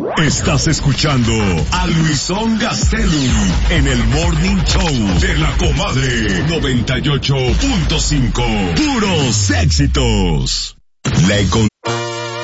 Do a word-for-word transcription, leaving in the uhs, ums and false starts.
Estás escuchando a Luisón Gastelum en el Morning Show de la Comadre noventa y ocho punto cinco. Puros éxitos. La economía